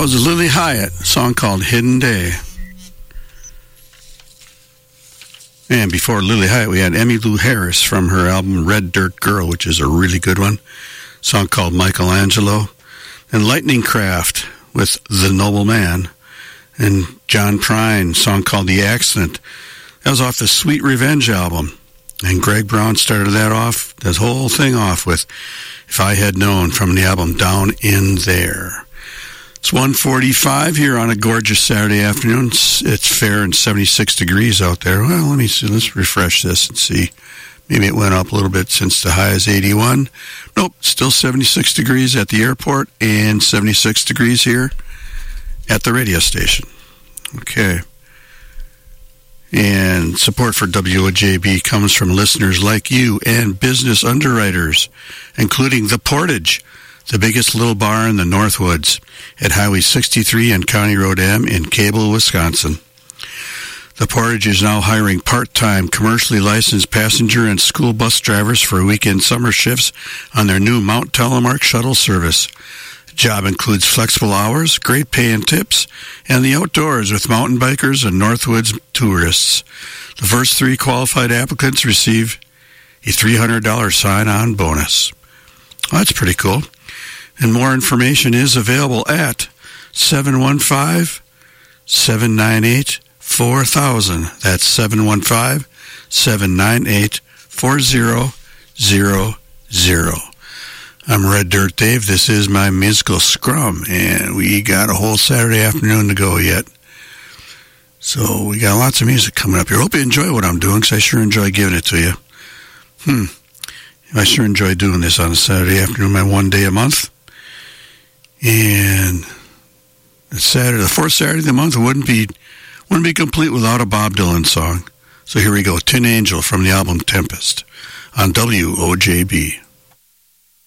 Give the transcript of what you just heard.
was Lily Hyatt, a song called Hidden Day. And before Lily Hyatt, we had Emmylou Harris from her album Red Dirt Girl, which is a really good one. A song called Michelangelo. And Lightning Craft with The Noble Man. And John Prine, a song called The Accident. That was off the Sweet Revenge album. And Greg Brown started this whole thing off with If I Had Known from the album Down in There. It's 1:45 here on a gorgeous Saturday afternoon. It's fair and 76 degrees out there. Well, let me see. Let's refresh this and see. Maybe it went up a little bit since the high is 81. Nope, still 76 degrees at the airport and 76 degrees here at the radio station. Okay. And support for WOJB comes from listeners like you and business underwriters, including The Portage, the biggest little bar in the Northwoods, at Highway 63 and County Road M in Cable, Wisconsin. The Portage is now hiring part-time, commercially licensed passenger and school bus drivers for weekend summer shifts on their new Mount Telemark shuttle service. The job includes flexible hours, great pay and tips, and the outdoors with mountain bikers and Northwoods tourists. The first 3 qualified applicants receive a $300 sign-on bonus. Well, that's pretty cool. And more information is available at 715-798-4000. That's 715-798-4000. I'm Red Dirt Dave. This is my musical scrum, and we got a whole Saturday afternoon to go yet. So we got lots of music coming up here. Hope you enjoy what I'm doing, because I sure enjoy giving it to you. I sure enjoy doing this on a Saturday afternoon, my one day a month. And the fourth Saturday of the month wouldn't be complete without a Bob Dylan song. So here we go, Tin Angel from the album Tempest on WOJB.